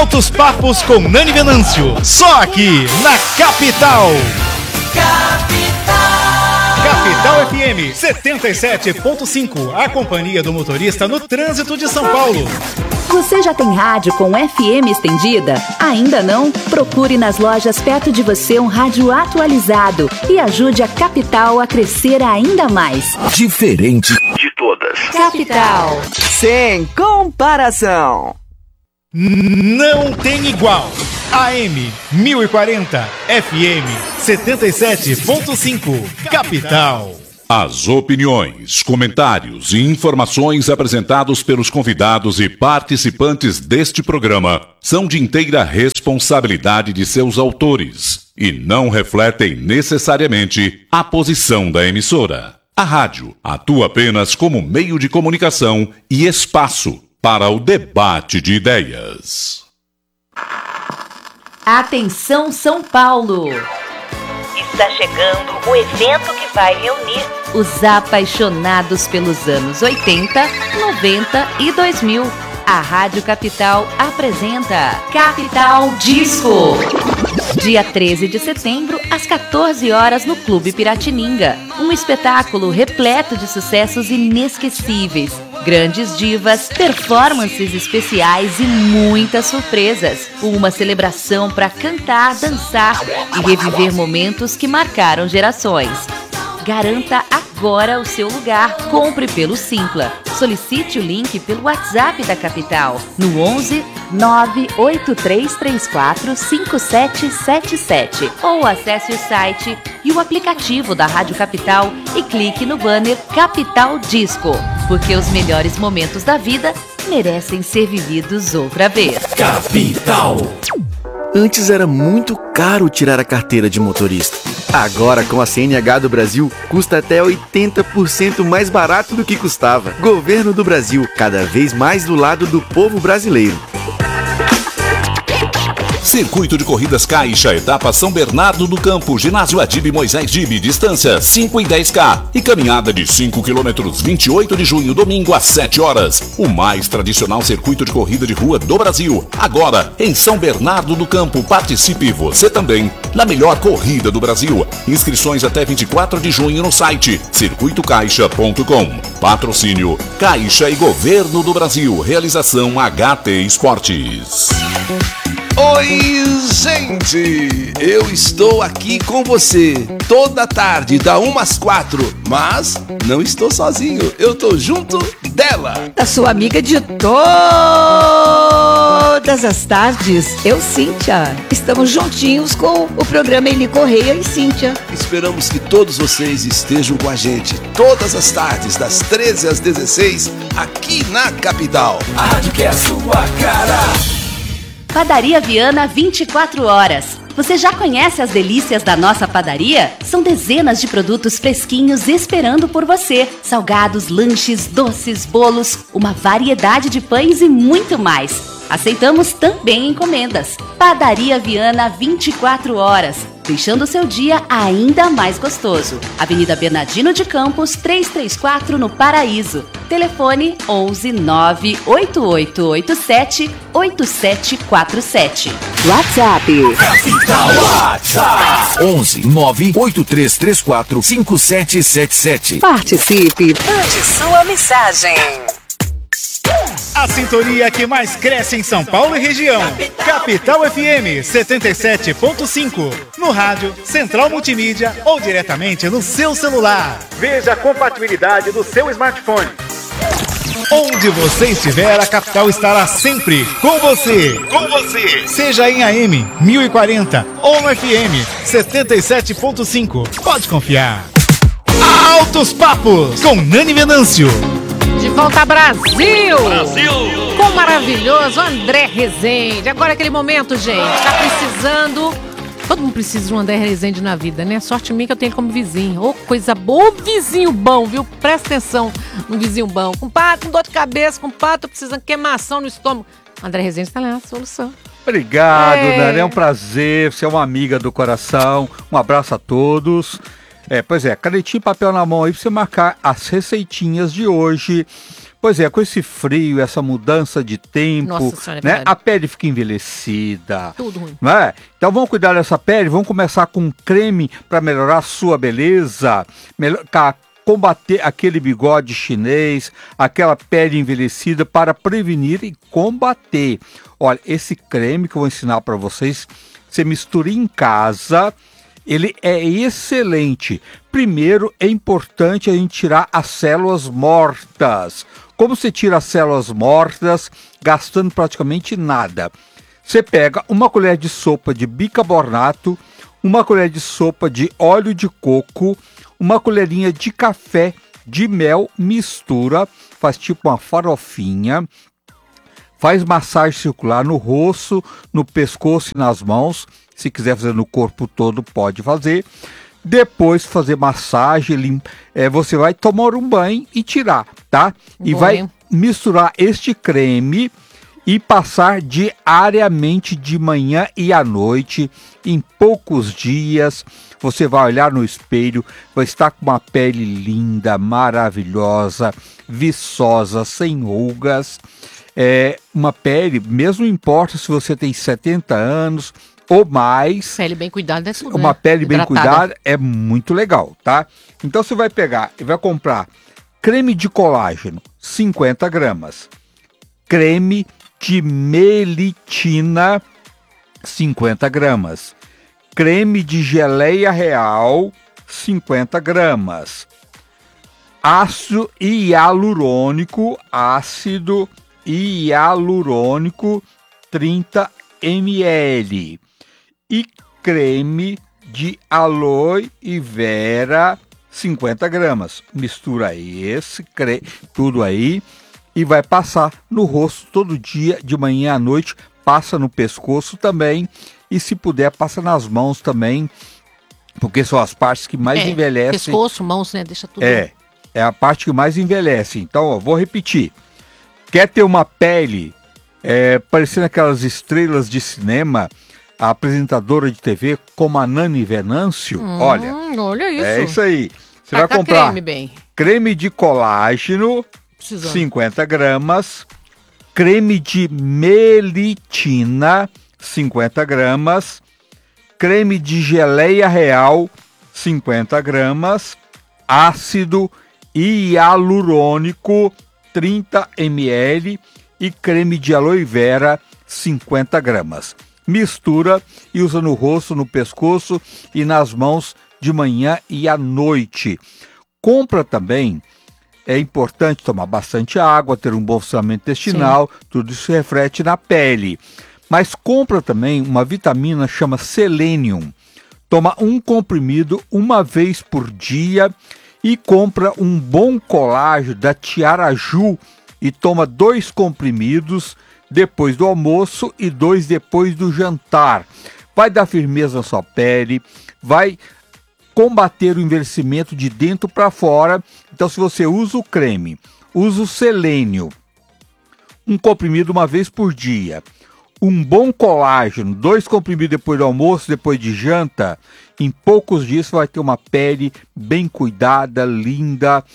Altos Papos com Nani Venâncio. Só aqui na Capital. Capital FM 77.5. A companhia do motorista no trânsito de São Paulo. Você já tem rádio com FM estendida? Ainda não? Procure nas lojas perto de você um rádio atualizado e ajude a Capital a crescer ainda mais. Diferente de todas. Capital. Sem comparação. Não tem igual. AM 1040, FM 77.5, Capital. As opiniões, comentários e informações apresentados pelos convidados e participantes deste programa são de inteira responsabilidade de seus autores e não refletem necessariamente a posição da emissora. A rádio atua apenas como meio de comunicação e espaço para o debate de ideias. Atenção São Paulo! Está chegando o evento que vai reunir os apaixonados pelos anos 80, 90 e 2000. A Rádio Capital apresenta Capital Disco. Dia 13 de setembro, às 14 horas, no Clube Piratininga. Um espetáculo repleto de sucessos inesquecíveis, grandes divas, performances especiais e muitas surpresas. Uma celebração para cantar, dançar e reviver momentos que marcaram gerações. Garanta agora o seu lugar. Compre pelo Simpla. Solicite o link pelo WhatsApp da Capital no 11 98334 5777 ou acesse o site e o aplicativo da Rádio Capital e clique no banner Capital Disco, porque os melhores momentos da vida merecem ser vividos outra vez. Capital. Antes era muito caro tirar a carteira de motorista. Agora, com a CNH do Brasil, custa até 80% mais barato do que custava. Governo do Brasil, cada vez mais do lado do povo brasileiro. Circuito de Corridas Caixa, etapa São Bernardo do Campo, ginásio Adib Moisés Dib, distância 5 e 10K e caminhada de 5 km, 28 de junho, domingo às 7 horas. O mais tradicional circuito de corrida de rua do Brasil. Agora, em São Bernardo do Campo, participe você também na melhor corrida do Brasil. Inscrições até 24 de junho no site circuitocaixa.com. Patrocínio Caixa e Governo do Brasil. Realização HT Esportes. Oi, gente! Eu estou aqui com você toda tarde, da 1 às 4, mas não estou sozinho, eu estou junto dela. Da sua amiga de todas as tardes, eu, Cíntia. Estamos juntinhos com o programa Eli Correia e Cíntia. Esperamos que todos vocês estejam com a gente todas as tardes, das 13 às 16, aqui na Capital. A rádio que é a sua cara. Padaria Viana 24 horas. Você já conhece as delícias da nossa padaria? São dezenas de produtos fresquinhos esperando por você. Salgados, lanches, doces, bolos, uma variedade de pães e muito mais. Aceitamos também encomendas. Padaria Viana 24 horas, deixando o seu dia ainda mais gostoso. Avenida Bernardino de Campos, 334, no Paraíso. Telefone 11 98887 8747. WhatsApp. Capital WhatsApp 11 98334 5777. Participe. Mande sua mensagem. A sintonia que mais cresce em São Paulo e região. Capital FM 77.5. No rádio, Central Multimídia ou diretamente no seu celular. Veja a compatibilidade do seu smartphone. Onde você estiver, a Capital estará sempre com você. Com você. Seja em AM 1040 ou no FM 77.5. Pode confiar. Altos Papos com Nani Venâncio. De volta Brasil! Com o maravilhoso André Rezende. Agora aquele momento, gente. Tá precisando. Todo mundo precisa de um André Rezende na vida, né? Sorte minha que eu tenho como vizinho. Ô, coisa boa, vizinho bom, viu? Presta atenção no vizinho bom. Compadre, com dor de cabeça, compadre, tô precisando de queimação no estômago. André Rezende tá lá, a solução. Obrigado, Nani. É um prazer. Você é uma amiga do coração. Um abraço a todos. Pois é, canetinha e papel na mão aí pra você marcar as receitinhas de hoje Pois é, com esse frio, essa mudança de tempo, Nossa senhora, é né? verdade. A pele fica envelhecida. Tudo ruim. Né? Então vamos cuidar dessa pele, vamos começar com um creme para melhorar a sua beleza, combater aquele bigode chinês, aquela pele envelhecida, para prevenir e combater. Olha, esse creme que eu vou ensinar para vocês, você mistura em casa, ele é excelente. Primeiro, é importante a gente tirar as células mortas. Como você tira as células mortas, gastando praticamente nada? Você pega uma colher de sopa de bicarbonato, uma colher de sopa de óleo de coco, uma colherinha de café de mel, mistura, faz tipo uma farofinha, faz massagem circular no rosto, no pescoço e nas mãos. Se quiser fazer no corpo todo, pode fazer. Depois fazer massagem, você vai tomar um banho e tirar, tá? E vai misturar este creme e passar diariamente de manhã e à noite, em poucos dias. Você vai olhar no espelho, vai estar com uma pele linda, maravilhosa, viçosa, sem rugas. Uma pele, mesmo não importa se você tem 70 anos ou mais. Pele bem cuidada é tudo, Uma pele bem hidratada. cuidada é muito legal, tá? Então você vai pegar e vai comprar creme de colágeno, 50 gramas. Creme de melitina, 50 gramas. Creme de geleia real, 50 gramas. Ácido hialurônico, 30 ml. E creme de aloe vera, 50 gramas. Mistura tudo aí e vai passar no rosto todo dia, de manhã à noite. Passa no pescoço também. E se puder, passa nas mãos também, porque são as partes que mais envelhecem. Pescoço, mãos, né? Deixa tudo. É a parte que mais envelhece. Então, ó, vou repetir. Quer ter uma pele parecendo aquelas estrelas de cinema, a apresentadora de TV como a Nani Venâncio? Olha isso. É isso aí. Você vai comprar creme de colágeno, 50 gramas, creme de melitina, 50 gramas, creme de geleia real, 50 gramas, ácido hialurônico, 30 ml e creme de aloe vera, 50 gramas. Mistura e usa no rosto, no pescoço e nas mãos de manhã e à noite. Compra também, é importante tomar bastante água, ter um bom funcionamento intestinal, tudo isso reflete na pele. Mas compra também uma vitamina chama selênio. Toma um comprimido uma vez por dia e compra um bom colágeno da Tiaraju e toma 2 comprimidos depois do almoço e 2 depois do jantar. Vai dar firmeza na sua pele, vai combater o envelhecimento de dentro para fora. Então, se você usa o creme, usa o selênio, um comprimido uma vez por dia, um bom colágeno, 2 comprimidos depois do almoço, depois de janta, em poucos dias você vai ter uma pele bem cuidada, linda,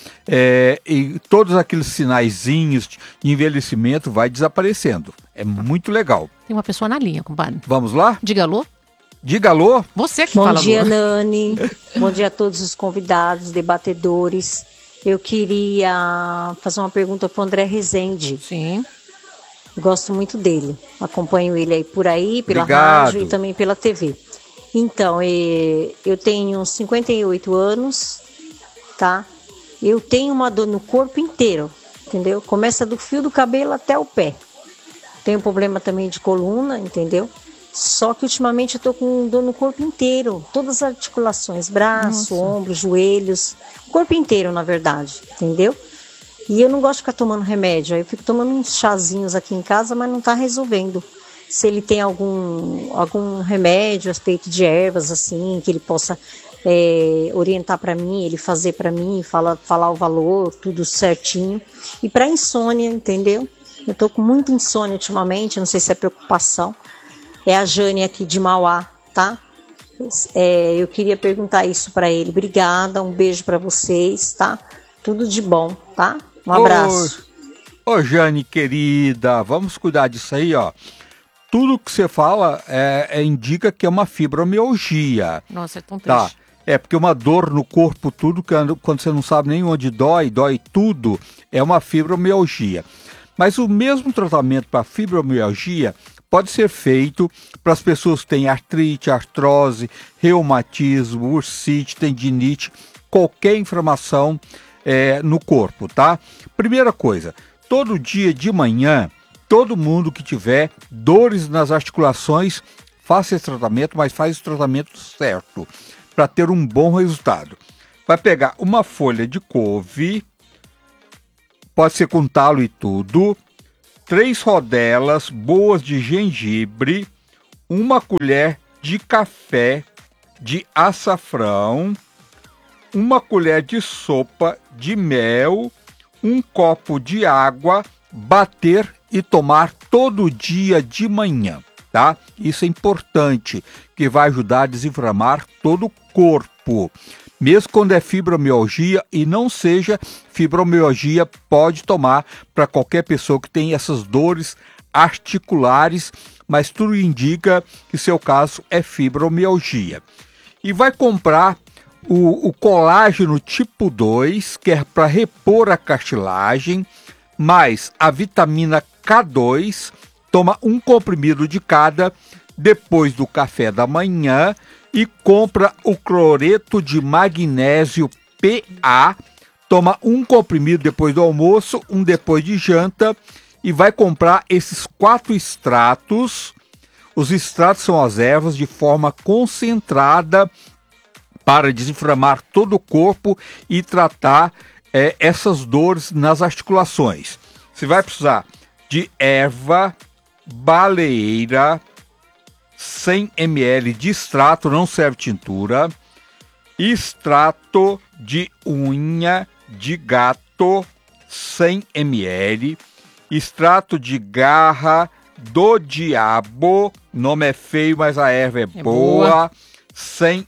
e todos aqueles sinaizinhos de envelhecimento vai desaparecendo. É muito legal. Tem uma pessoa na linha, compadre. Vamos lá? Diga alô. Diga alô. Você que fala. Bom dia, alô. Nani. Bom dia a todos os convidados, debatedores. Eu queria fazer uma pergunta para o André Rezende. Sim. Gosto muito dele. Acompanho ele aí por aí, pela Obrigado. rádio e também pela TV. Então, eu tenho 58 anos, tá? Eu tenho uma dor no corpo inteiro, entendeu? Começa do fio do cabelo até o pé. Tenho problema também de coluna, entendeu? Só que ultimamente eu tô com dor no corpo inteiro. Todas as articulações, braço, ombro, joelhos. O corpo inteiro, na verdade, entendeu? E eu não gosto de ficar tomando remédio. Aí eu fico tomando uns chazinhos aqui em casa, mas não tá resolvendo. Se ele tem algum remédio a respeito de ervas, assim, que ele possa orientar para mim, ele fazer para mim, falar o valor, tudo certinho. E para insônia, entendeu? Eu tô com muita insônia ultimamente, não sei se é preocupação. É a Jane aqui de Mauá, tá? Eu queria perguntar isso para ele. Obrigada, um beijo para vocês, tá? Tudo de bom, tá? Um abraço. Ô, Jane, querida, vamos cuidar disso aí, ó. Tudo que você fala indica que é uma fibromialgia. Nossa, é tão triste. Tá. Porque uma dor no corpo, tudo, quando você não sabe nem onde dói tudo, é uma fibromialgia. Mas o mesmo tratamento para fibromialgia pode ser feito para as pessoas que têm artrite, artrose, reumatismo, bursite, tendinite, qualquer inflamação no corpo, tá? Primeira coisa, todo dia de manhã, todo mundo que tiver dores nas articulações, faça esse tratamento, mas faz o tratamento certo, para ter um bom resultado. Vai pegar uma folha de couve, pode ser com talo e tudo, 3 rodelas boas de gengibre, 1 colher de café de açafrão, 1 colher de sopa de mel, 1 copo de água, bater e tomar todo dia de manhã, tá? Isso é importante, que vai ajudar a desinflamar todo o corpo. Mesmo quando é fibromialgia e não seja fibromialgia, pode tomar para qualquer pessoa que tem essas dores articulares, mas tudo indica que seu caso é fibromialgia. E vai comprar o colágeno tipo 2, que é para repor a cartilagem, mais a vitamina K2, toma 1 comprimido de cada depois do café da manhã e compra o cloreto de magnésio PA, toma 1 comprimido depois do almoço, 1 depois de janta e vai comprar esses 4 extratos. Os extratos são as ervas de forma concentrada para desinflamar todo o corpo e tratar essas dores nas articulações. Você vai precisar de erva baleeira, 100 ml de extrato, não serve tintura, extrato de unha de gato, 100 ml, extrato de garra do diabo, nome é feio, mas a erva é boa, 100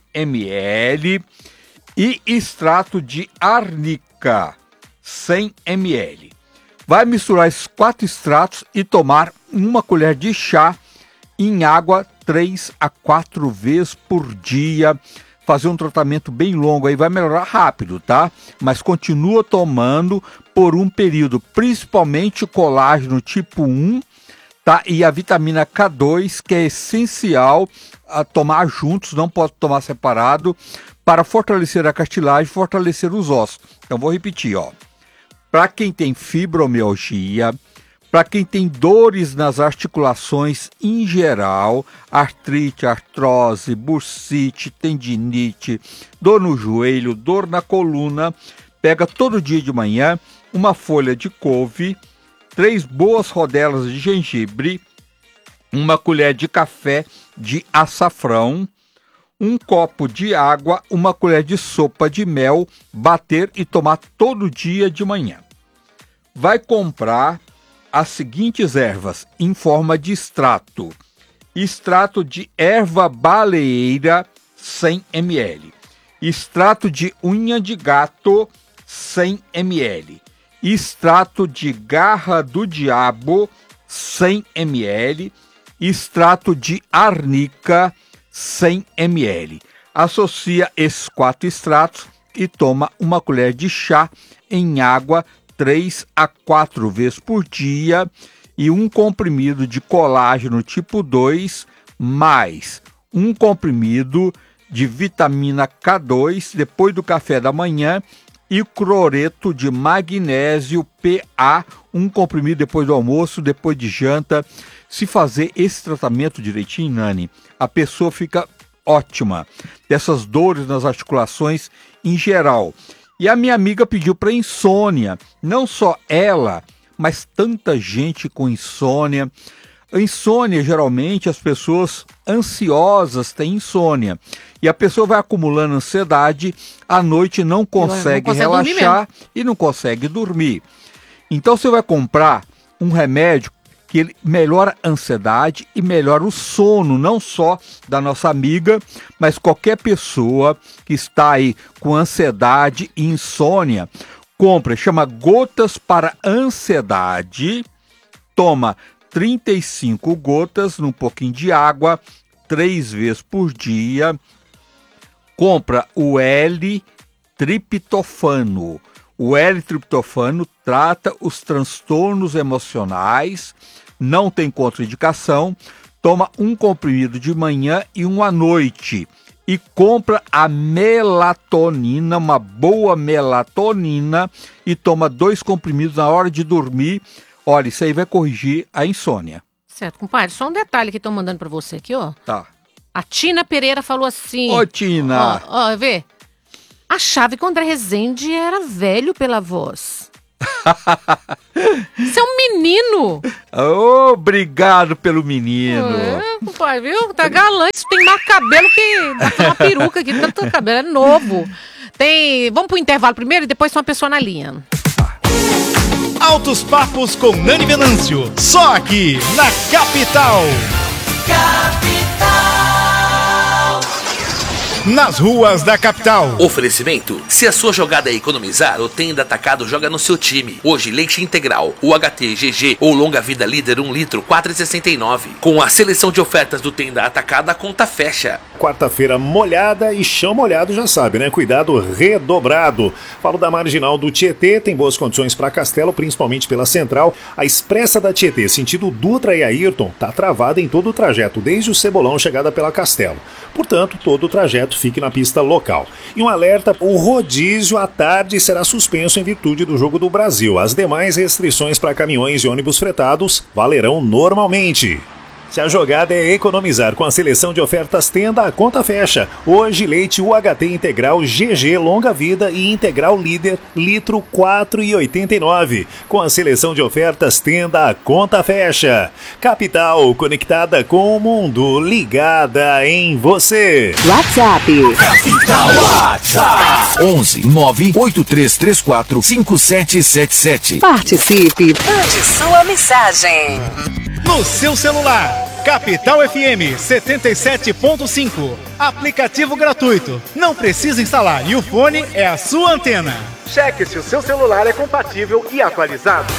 ml, e extrato de arnica, 100 ml. Vai misturar esses 4 extratos e tomar 1 colher de chá em água 3 a 4 vezes por dia. Fazer um tratamento bem longo aí vai melhorar rápido, tá? Mas continua tomando por um período, principalmente o colágeno tipo 1, tá? E a vitamina K2, que é essencial a tomar juntos, não pode tomar separado, para fortalecer a cartilagem e fortalecer os ossos. Então vou repetir, ó. Para quem tem fibromialgia, para quem tem dores nas articulações em geral, artrite, artrose, bursite, tendinite, dor no joelho, dor na coluna, pega todo dia de manhã 1 folha de couve, 3 boas rodelas de gengibre, 1 colher de café de açafrão, 1 copo de água, 1 colher de sopa de mel, bater e tomar todo dia de manhã. Vai comprar as seguintes ervas em forma de extrato. Extrato de erva baleeira, 100 ml. Extrato de unha de gato, 100 ml. Extrato de garra do diabo, 100 ml. Extrato de arnica, 100 ml. Associa esses 4 extratos e toma 1 colher de chá em água 3 a 4 vezes por dia e 1 comprimido de colágeno tipo 2 mais 1 comprimido de vitamina K2 depois do café da manhã e cloreto de magnésio PA, 1 comprimido depois do almoço, depois de janta. Se fazer esse tratamento direitinho, Nani, a pessoa fica ótima dessas dores nas articulações em geral. E a minha amiga pediu para insônia, não só ela, mas tanta gente com insônia. Insônia, geralmente, as pessoas ansiosas têm insônia. E a pessoa vai acumulando ansiedade, à noite não consegue relaxar e não consegue dormir. Então você vai comprar um remédio que ele melhora a ansiedade e melhora o sono, não só da nossa amiga, mas qualquer pessoa que está aí com ansiedade e insônia. Compra, chama Gotas para Ansiedade. Toma 35 gotas num pouquinho de água, 3 vezes por dia. Compra o L-triptofano. O L-triptofano trata os transtornos emocionais, não tem contraindicação. Toma um comprimido de manhã e um à noite. E compra a melatonina, uma boa melatonina, e toma 2 comprimidos na hora de dormir. Olha, isso aí vai corrigir a insônia. Certo, compadre. Só um detalhe que estão mandando pra você aqui, ó. Tá. A Tina Pereira falou assim... Ô, Tina! Ó, vê. Achava que o André Rezende era velho pela voz. Você é um menino! Obrigado pelo menino. Compadre, viu? Tá galante. Tem mais cabelo que... Dá uma peruca aqui, tanto cabelo. É novo. Vamos pro intervalo primeiro e depois uma pessoa na linha. Altos Papos com Nani Venâncio. Só aqui, na Capital. Nas ruas da capital. Oferecimento: se a sua jogada é economizar, o Tenda Atacado joga no seu time. Hoje, leite integral, UHT, GG ou longa vida líder 1 litro, 4,69. Com a seleção de ofertas do Tenda Atacado, a conta fecha. Quarta-feira molhada e chão molhado, já sabe, né? Cuidado redobrado. Falo da Marginal do Tietê, tem boas condições para Castelo, principalmente pela Central. A Expressa da Tietê, sentido Dutra e Ayrton, tá travada em todo o trajeto, desde o Cebolão chegada pela Castelo. Portanto, todo o trajeto fique na pista local. E um alerta, o rodízio à tarde será suspenso em virtude do Jogo do Brasil. As demais restrições para caminhões e ônibus fretados valerão normalmente. Se a jogada é economizar com a seleção de ofertas Tenda, a conta fecha. Hoje, leite UHT integral GG longa vida e integral líder litro 4,89. Com a seleção de ofertas Tenda, a conta fecha. Capital, conectada com o mundo, ligada em você. WhatsApp. Capital WhatsApp 11 98334 5777. Participe. Mande sua mensagem. No seu celular, Capital FM 77.5. Aplicativo gratuito. Não precisa instalar e o fone é a sua antena. Cheque se o seu celular é compatível e atualizado.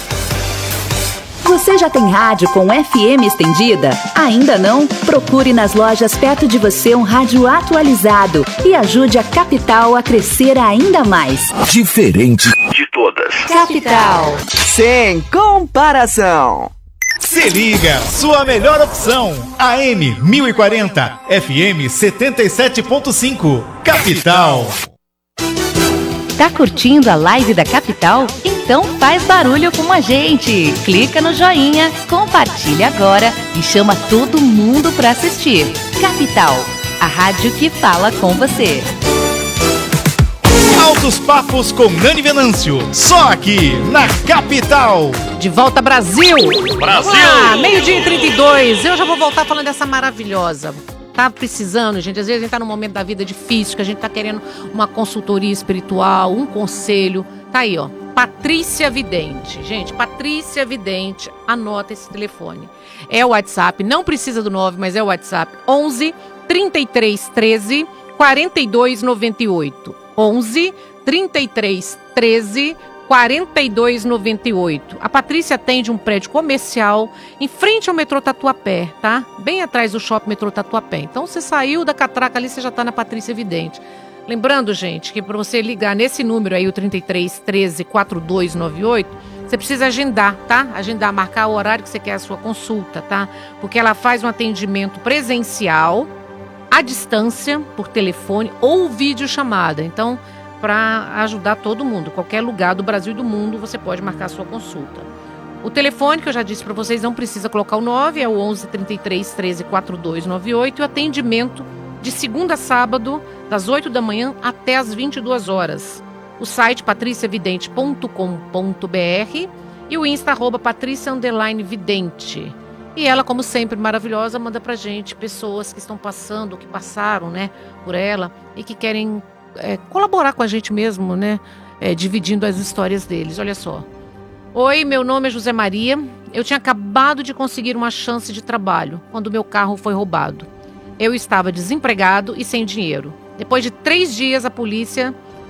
Você já tem rádio com FM estendida? Ainda não? Procure nas lojas perto de você um rádio atualizado e ajude a Capital a crescer ainda mais. Diferente de todas. Capital. Sem comparação. Se liga, sua melhor opção. AM 1040, FM 77.5. Capital. Tá curtindo a live da Capital? Então faz barulho com a gente. Clica no joinha, compartilha agora e chama todo mundo para assistir. Capital, a rádio que fala com você. Altos Papos com Nani Venâncio. Só aqui na Capital. De volta, Brasil! Brasil! Meio-dia e 32. Eu já vou voltar falando dessa maravilhosa. Tá precisando, gente. Às vezes a gente tá num momento da vida difícil, que a gente tá querendo uma consultoria espiritual, um conselho. Tá aí, ó. Patrícia Vidente. Gente, Patrícia Vidente, anota esse telefone. É o WhatsApp, não precisa do 9, mas é o WhatsApp. 11 33 13 42 98. 11 33 13 42 98. A Patrícia atende um prédio comercial em frente ao metrô Tatuapé, tá? Bem atrás do shopping metrô Tatuapé. Então você saiu da catraca ali, você já tá na Patrícia Vidente. Lembrando, gente, que para você ligar nesse número aí, o 33 13 42 98, você precisa agendar, tá? Agendar, marcar o horário que você quer a sua consulta, tá? Porque ela faz um atendimento presencial, à distância, por telefone ou videochamada. Então, para ajudar todo mundo, qualquer lugar do Brasil e do mundo, você pode marcar a sua consulta. O telefone que eu já disse para vocês, não precisa colocar o 9, é o 11 33 13 42 98, e o atendimento de segunda a sábado, das 8 da manhã até as 22 horas. O site patriciavidente.com.br e o Insta @Patrícia_Vidente. E ela, como sempre, maravilhosa, manda pra gente pessoas que estão passando, que passaram, né, por ela e que querem colaborar com a gente mesmo, né, dividindo as histórias deles. Olha só. Oi, meu nome é José Maria. Eu tinha acabado de conseguir uma chance de trabalho quando meu carro foi roubado. Eu estava desempregado e sem dinheiro. Depois de 3 dias, a polícia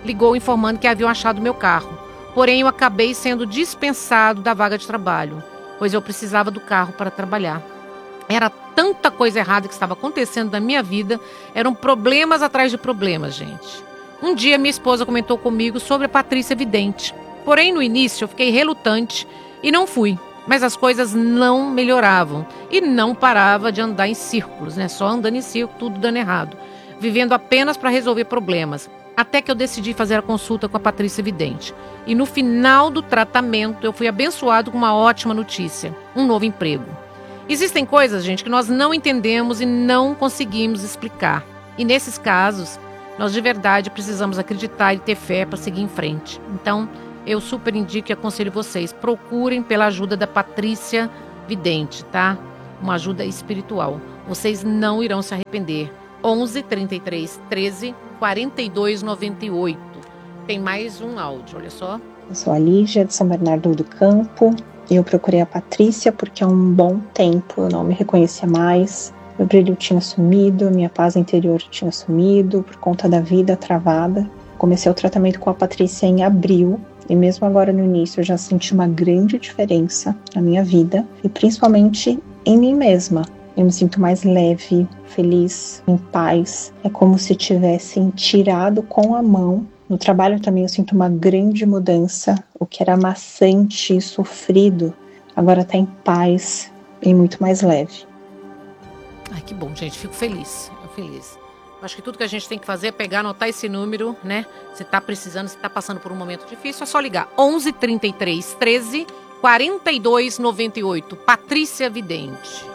ligou informando que haviam achado meu carro. Porém, eu acabei sendo dispensado da vaga de trabalho, pois eu precisava do carro para trabalhar. Era tanta coisa errada que estava acontecendo na minha vida, eram problemas atrás de problemas, gente. Um dia, minha esposa comentou comigo sobre a Patrícia Vidente. Porém, no início, eu fiquei relutante e não fui. Mas as coisas não melhoravam e não parava de andar em círculos, né? Só andando em círculo, tudo dando errado. Vivendo apenas para resolver problemas. Até que eu decidi fazer a consulta com a Patrícia Vidente. E no final do tratamento, eu fui abençoado com uma ótima notícia. Um novo emprego. Existem coisas, gente, que nós não entendemos e não conseguimos explicar. E nesses casos, nós de verdade precisamos acreditar e ter fé para seguir em frente. Então, eu super indico e aconselho vocês, procurem pela ajuda da Patrícia Vidente, tá? Uma ajuda espiritual. Vocês não irão se arrepender. 11 33 13 42 98. Tem mais um áudio, olha só. Eu sou a Lígia, de São Bernardo do Campo. Eu procurei a Patrícia porque há um bom tempo eu não me reconhecia mais. Meu brilho tinha sumido, minha paz interior tinha sumido por conta da vida travada. Comecei o tratamento com a Patrícia em abril e mesmo agora no início eu já senti uma grande diferença na minha vida e principalmente em mim mesma. Eu me sinto mais leve, feliz, em paz. É como se tivessem tirado com a mão. No trabalho também eu sinto uma grande mudança. O que era maçante e sofrido agora está em paz e muito mais leve. Ai, que bom, gente. Fico feliz. Acho que tudo que a gente tem que fazer é pegar, anotar esse número, né? Se tá precisando, se tá passando por um momento difícil, é só ligar. 11 33 13 42 98. Patrícia Vidente.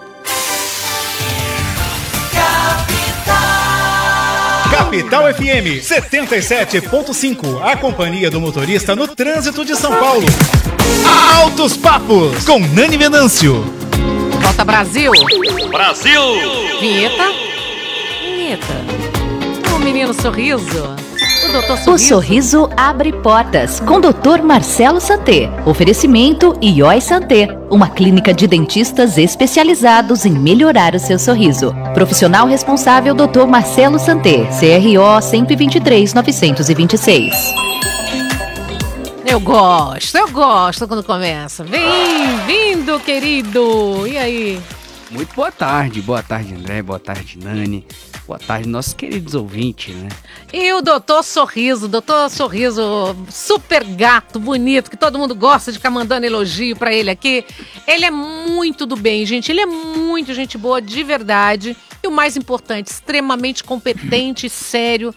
Capital FM 77.5. A companhia do motorista no trânsito de São Paulo. Altos Papos com Nani Venâncio. Volta Brasil. Brasil. Vinheta. O menino sorriso. O doutor Sorriso. O sorriso abre portas com Dr. Marcelo Santé. Oferecimento Ioi Santé, uma clínica de dentistas especializados em melhorar o seu sorriso. Profissional responsável Dr. Marcelo Santé, CRO 123-926. Eu gosto quando começa. Bem-vindo, querido. E aí? Muito boa tarde André, boa tarde Nani, boa tarde nossos queridos ouvintes, né? E o doutor Sorriso, super gato, bonito, que todo mundo gosta de ficar mandando elogio pra ele aqui. Ele é muito do bem, gente, ele é muito gente boa, de verdade. E o mais importante, extremamente competente, sério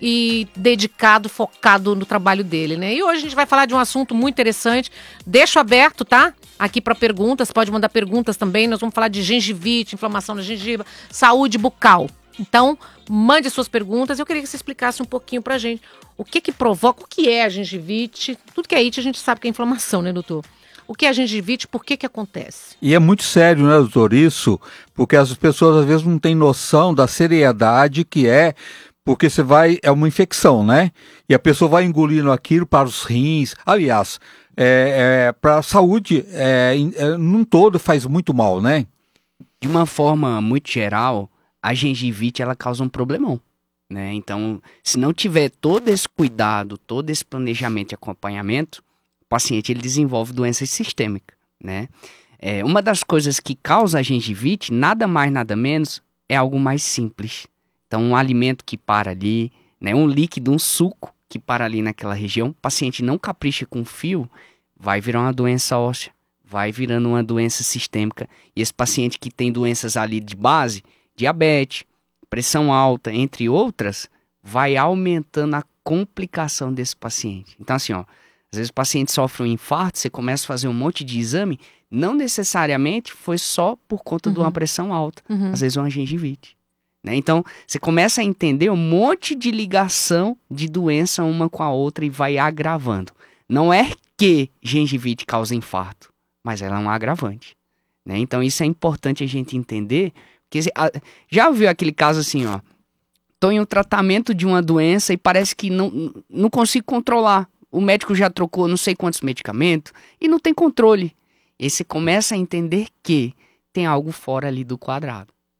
e dedicado, focado no trabalho dele, né? E hoje a gente vai falar de um assunto muito interessante. Deixo aberto, tá? Aqui para perguntas, pode mandar perguntas também. Nós vamos falar de gengivite, inflamação da gengiva, saúde bucal. Então, mande suas perguntas. Eu queria que você explicasse um pouquinho pra gente o que provoca, o que é a gengivite. Tudo que é it a gente sabe que é inflamação, né, doutor? O que é a gengivite, por que acontece? E é muito sério, né, doutor, isso? Porque as pessoas às vezes não têm noção da seriedade que é, porque é uma infecção, né? E a pessoa vai engolindo aquilo para os rins. Aliás, para a saúde, num todo faz muito mal, né? De uma forma muito geral, a gengivite ela causa um problemão, né? Então, se não tiver todo esse cuidado, todo esse planejamento e acompanhamento, o paciente ele desenvolve doença sistêmica, né? Uma das coisas que causa a gengivite, nada mais, nada menos, é algo mais simples. Então, um alimento que para ali, né, um líquido, um suco que para ali naquela região, o paciente não capricha com fio, vai virar uma doença óssea, vai virando uma doença sistêmica. E esse paciente que tem doenças ali de base, diabetes, pressão alta, entre outras, vai aumentando a complicação desse paciente. Então, assim, às vezes o paciente sofre um infarto, você começa a fazer um monte de exame, não necessariamente foi só por conta de uma pressão alta, às vezes uma gengivite. Né? Então, você começa a entender um monte de ligação de doença uma com a outra e vai agravando. Não é que gengivite causa infarto, mas ela é um agravante. Né? Então, isso é importante a gente entender. Porque, já viu aquele caso assim, estou em um tratamento de uma doença e parece que não consigo controlar. O médico já trocou não sei quantos medicamentos e não tem controle. E você começa a entender que tem algo fora ali do quadrado.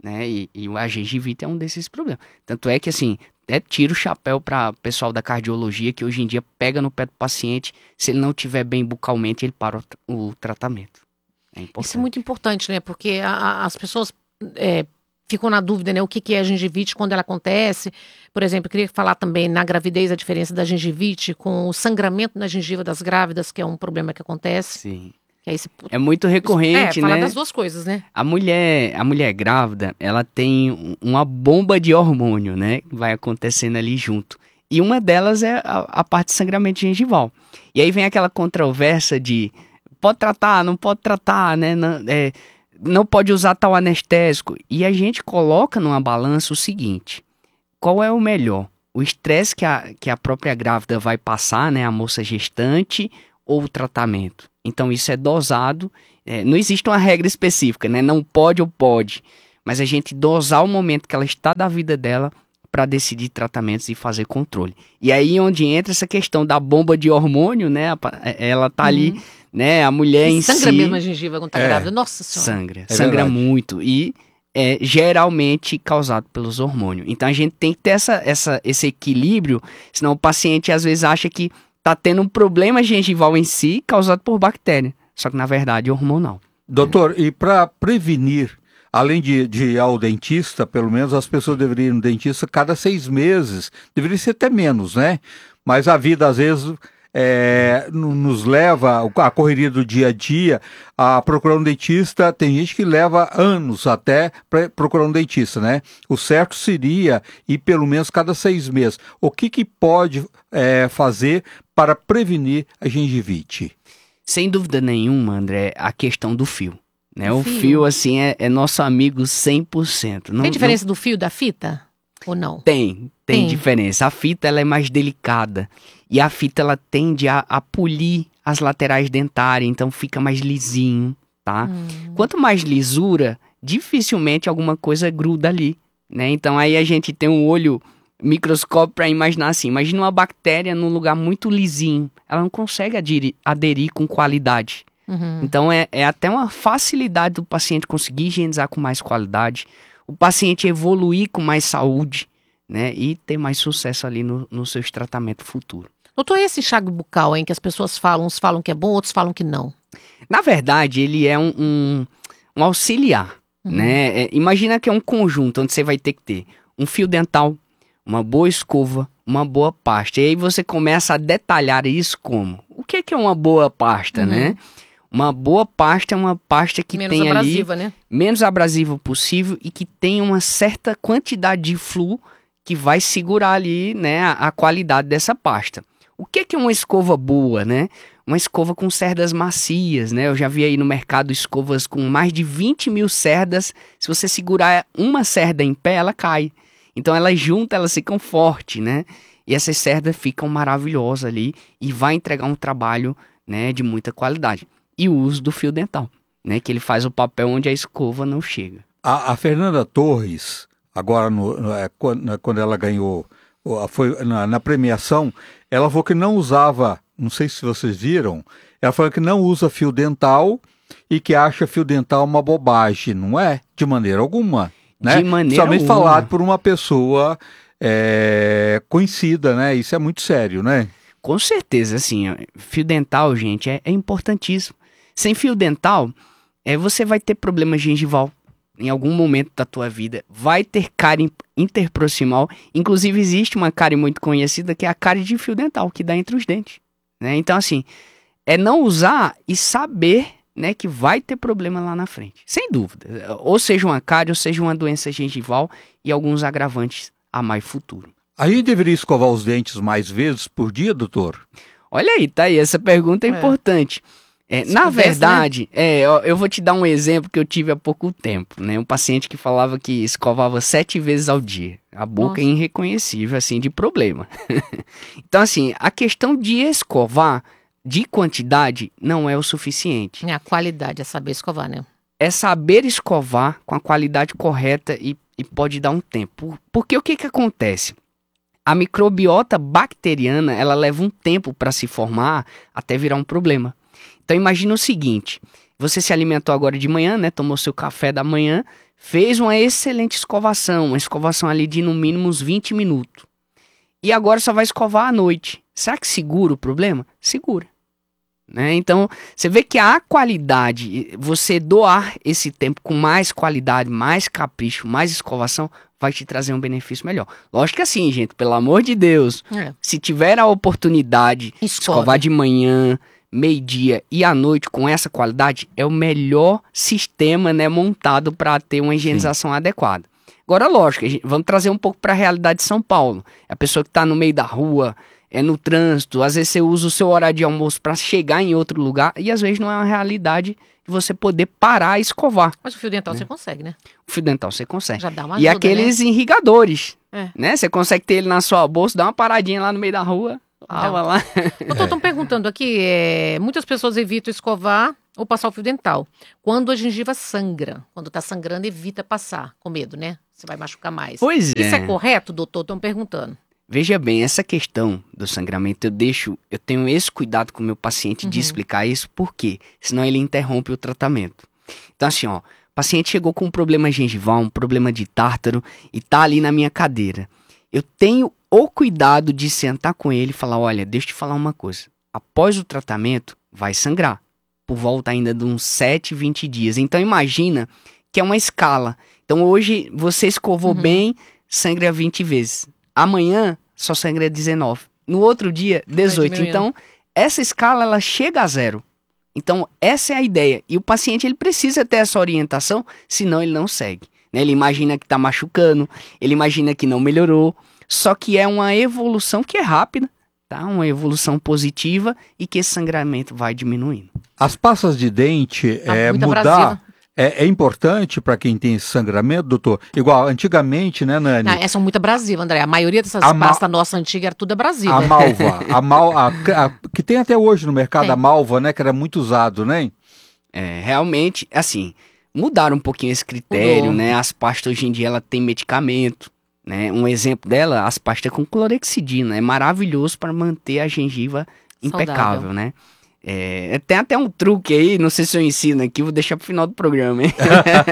né? E a gengivite é um desses problemas. Tanto é que, assim, tira o chapéu para o pessoal da cardiologia, que hoje em dia pega no pé do paciente, se ele não estiver bem bucalmente, ele para o tratamento. É importante. Isso é muito importante, né? Porque as pessoas ficam na dúvida, né? O que é a gengivite, quando ela acontece. Por exemplo, eu queria falar também na gravidez a diferença da gengivite com o sangramento na gengiva das grávidas, que é um problema que acontece. Sim. Que aí é muito recorrente, né? Falar das duas coisas, né? A mulher grávida, ela tem uma bomba de hormônio, né? Que vai acontecendo ali junto. E uma delas é a parte de sangramento gengival. E aí vem aquela controvérsia de pode tratar, não pode tratar, né? Não pode usar tal anestésico. E a gente coloca numa balança o seguinte: qual é o melhor? O estresse que a própria grávida vai passar, né? A moça gestante, ou o tratamento? Então isso é dosado, não existe uma regra específica, né? Não pode ou pode, mas a gente dosar o momento que ela está da vida dela para decidir tratamentos e fazer controle. E aí onde entra essa questão da bomba de hormônio, né? Ela tá ali, né? A mulher em si... Sangra mesmo a gengiva quando tá grávida, nossa senhora. Sangra muito e é geralmente causado pelos hormônios. Então a gente tem que ter esse equilíbrio, senão o paciente às vezes acha que tá tendo um problema gengival em si causado por bactéria, só que na verdade é hormonal. Doutor, e para prevenir, além de ir ao dentista, pelo menos as pessoas deveriam ir no dentista cada 6 meses, deveria ser até menos, né? Mas a vida às vezes nos leva, a correria do dia a dia, a procurar um dentista. Tem gente que leva anos até para procurar um dentista, né? O certo seria ir pelo menos cada 6 meses. O que pode fazer para prevenir a gengivite? Sem dúvida nenhuma, André, a questão do fio. Né? O fio, assim, é nosso amigo 100%. Tem diferença do fio da fita? Ou não? Tem diferença. A fita, ela é mais delicada. E a fita, ela tende a polir as laterais dentárias, então fica mais lisinho, tá? Quanto mais lisura, dificilmente alguma coisa gruda ali, né? Então aí a gente tem um olho microscópio para imaginar assim. Imagina uma bactéria num lugar muito lisinho. Ela não consegue aderir com qualidade. Então é até uma facilidade do paciente conseguir higienizar com mais qualidade, o paciente evoluir com mais saúde, né? E ter mais sucesso ali no seu tratamento futuro. Doutor, e esse enxágue bucal, hein, que as pessoas falam, uns falam que é bom, outros falam que não? Na verdade, ele é um auxiliar, né? Imagina que é um conjunto onde você vai ter que ter um fio dental, uma boa escova, uma boa pasta. E aí você começa a detalhar isso como? O que é uma boa pasta, né? Uma boa pasta é uma pasta que menos tem abrasiva, ali... né? Menos abrasiva possível e que tem uma certa quantidade de fluo que vai segurar ali, né, a qualidade dessa pasta. O que é uma escova boa, né? Uma escova com cerdas macias, né? Eu já vi aí no mercado escovas com mais de 20 mil cerdas. Se você segurar uma cerda em pé, ela cai. Então elas juntas, elas ficam fortes, né? E essas cerdas ficam maravilhosas ali e vai entregar um trabalho, né, de muita qualidade. E o uso do fio dental, né? Que ele faz o papel onde a escova não chega. A Fernanda Torres, agora quando ela ganhou, foi na premiação, ela falou que não usava, não sei se vocês viram, ela falou que não usa fio dental e que acha fio dental uma bobagem, não é? De maneira alguma, né? De maneira Somente alguma. falado por uma pessoa conhecida, né? Isso é muito sério, né? Com certeza, assim, fio dental, gente, é importantíssimo. Sem fio dental, você vai ter problema gengival em algum momento da tua vida, vai ter cárie interproximal, inclusive existe uma cárie muito conhecida que é a cárie de fio dental, que dá entre os dentes, né? Então, assim, é não usar e saber, né, que vai ter problema lá na frente, sem dúvida, ou seja uma cárie, ou seja uma doença gengival e alguns agravantes a mais futuro. A gente deveria escovar os dentes mais vezes por dia, doutor? Olha aí, tá aí, essa pergunta é importante. Na verdade, eu vou te dar um exemplo que eu tive há pouco tempo, né? Um paciente que falava que escovava 7 vezes ao dia. A boca é irreconhecível, assim, de problema. Então, assim, a questão de escovar de quantidade não é o suficiente. A qualidade é saber escovar, né? É saber escovar com a qualidade correta e pode dar um tempo. Porque o que acontece? A microbiota bacteriana, ela leva um tempo para se formar até virar um problema. Então imagina o seguinte, você se alimentou agora de manhã, né? Tomou seu café da manhã, fez uma excelente escovação, uma escovação ali de no mínimo uns 20 minutos. E agora só vai escovar à noite. Será que segura o problema? Segura. Né? Então, você vê que a qualidade, você doar esse tempo com mais qualidade, mais capricho, mais escovação, vai te trazer um benefício melhor. Lógico que assim, gente, pelo amor de Deus, se tiver a oportunidade de escovar de manhã, meio-dia e à noite com essa qualidade, é o melhor sistema, né, montado para ter uma higienização adequada. Agora, lógico, vamos trazer um pouco para a realidade de São Paulo. A pessoa que está no meio da rua, no trânsito, às vezes você usa o seu horário de almoço para chegar em outro lugar e às vezes não é uma realidade de você poder parar e escovar. Mas o fio dental você consegue, né? O fio dental você consegue. Já dá uma e ajuda, aqueles irrigadores, É. né? Você consegue ter ele na sua bolsa, dá uma paradinha lá no meio da rua, lava lá. Estão perguntando aqui, muitas pessoas evitam escovar ou passar o fio dental. Quando a gengiva sangra, quando tá sangrando, evita passar, com medo, né? Você vai machucar mais. Pois Isso é. é correto, doutor? Estão perguntando. Veja bem, essa questão do sangramento, eu tenho esse cuidado com o meu paciente de explicar isso, por quê? Senão ele interrompe o tratamento. Então assim, ó, o paciente chegou com um problema gengival, um problema de tártaro e tá ali na minha cadeira. Eu tenho o cuidado de sentar com ele e falar, olha, deixa eu te falar uma coisa. Após o tratamento, vai sangrar. Por volta ainda de uns 7, 20 dias. Então imagina que é uma escala. Então hoje você escovou bem, sangra 20 vezes. Amanhã só sangra 19. No outro dia, 18. Então essa escala ela chega a 0. Então essa é a ideia. E o paciente ele precisa ter essa orientação, senão ele não segue. Né? Ele imagina que está machucando, ele imagina que não melhorou. Só que é uma evolução que é rápida, tá? Uma evolução positiva e que esse sangramento vai diminuindo. As pastas de dente, muito mudar, abrasiva. é importante para quem tem esse sangramento, doutor? Igual, antigamente, né, Nani? Não, essa é muito abrasiva, André. A maioria dessas pastas nossa antiga era tudo abrasiva. A malva, que tem até hoje no mercado, Tem. a malva, né, que era muito usado, né? Realmente, assim, mudaram um pouquinho esse critério, Mudou. né? As pastas hoje em dia ela tem medicamento, né? Um exemplo dela, as pastas com clorexidina, é maravilhoso para manter a gengiva impecável, Saudável. né? Tem até um truque aí, não sei se eu ensino aqui, vou deixar pro final do programa, hein?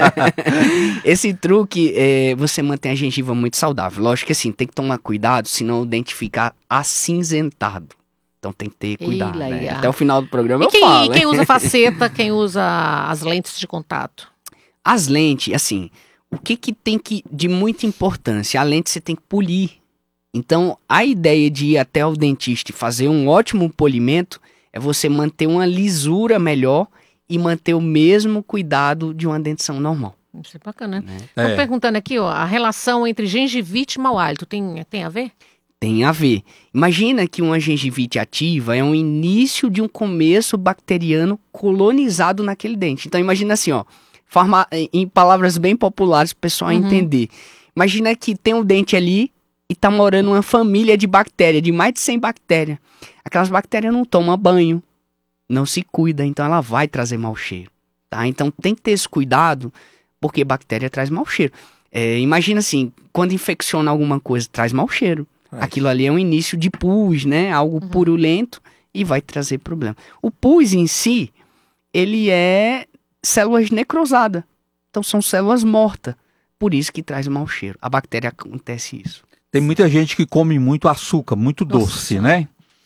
Esse truque, você mantém a gengiva muito saudável. Lógico que assim, tem que tomar cuidado, senão o dente fica acinzentado. Então tem que ter cuidado, né? Até o final do programa eu falo. E quem usa faceta, quem usa as lentes de contato? As lentes, assim, o que tem de muita importância? A lente você tem que polir. Então, a ideia de ir até o dentista e fazer um ótimo polimento é você manter uma lisura melhor e manter o mesmo cuidado de uma dentição normal. Isso é bacana, né? Estão perguntando aqui, ó, a relação entre gengivite e mau hálito tem a ver? Tem a ver. Imagina que uma gengivite ativa é um início de um começo bacteriano colonizado naquele dente. Então, imagina assim, ó, em palavras bem populares para o pessoal entender. Imagina que tem um dente ali e tá morando uma família de bactérias, de mais de 100 bactérias. Aquelas bactérias não tomam banho, não se cuida, então ela vai trazer mau cheiro, tá? Então tem que ter esse cuidado, porque bactéria traz mau cheiro. Imagina assim, quando infecciona alguma coisa, traz mau cheiro. Aquilo ali é um início de pus, né? Algo purulento e vai trazer problema. O pus em si, ele é células necrosadas. Então são células mortas. Por isso que traz mau cheiro. A bactéria acontece isso. Tem muita gente que come muito açúcar, muito doce, né?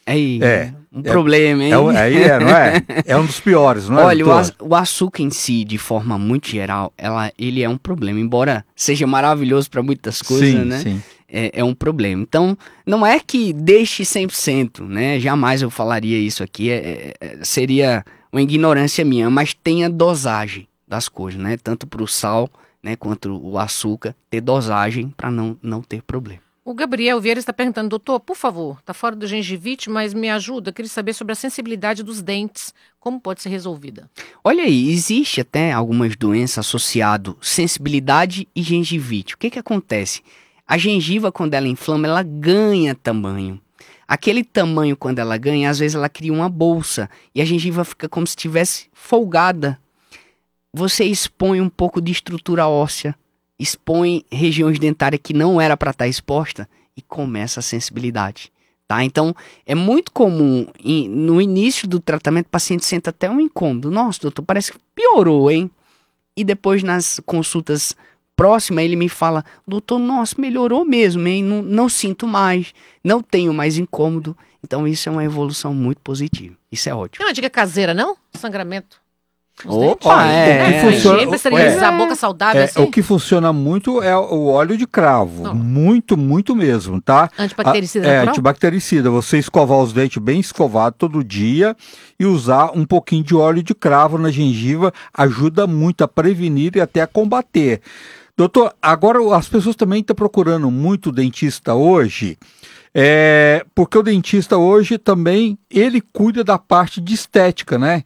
Problema, hein? Não é? É um dos piores, não é? Olha, o açúcar em si, de forma muito geral, ele é um problema. Embora seja maravilhoso para muitas coisas, Sim, né? sim. É um problema. Então, não é que deixe 100%, né? Jamais eu falaria isso aqui. Seria uma ignorância minha, mas tenha dosagem das coisas, né? Tanto para o sal, né, quanto o açúcar, ter dosagem para não ter problema. O Gabriel Vieira está perguntando, doutor, por favor, está fora do gengivite, mas me ajuda, queria saber sobre a sensibilidade dos dentes, como pode ser resolvida? Olha aí, existe até algumas doenças associadas sensibilidade e gengivite. O que acontece? A gengiva, quando ela inflama, ela ganha tamanho. Aquele tamanho, quando ela ganha, às vezes ela cria uma bolsa e a gengiva fica como se estivesse folgada. Você expõe um pouco de estrutura óssea, expõe regiões dentárias que não era para estar exposta e começa a sensibilidade, tá? Então, é muito comum, no início do tratamento, o paciente sente até um incômodo. Nossa, doutor, parece que piorou, hein? E depois, nas consultas próxima ele me fala, doutor, nossa, melhorou mesmo, hein? Não sinto mais, não tenho mais incômodo. Então isso é uma evolução muito positiva. Isso é ótimo. Tem uma dica caseira, não? Sangramento. Opa, esterilizar a boca saudável, assim? O que funciona muito é o óleo de cravo. Muito mesmo, tá? Antibactericida, antibactericida. Você escovar os dentes bem escovados todo dia e usar um pouquinho de óleo de cravo na gengiva ajuda muito a prevenir e até a combater. Doutor, agora as pessoas também estão procurando muito dentista hoje, porque o dentista hoje também, ele cuida da parte de estética, né?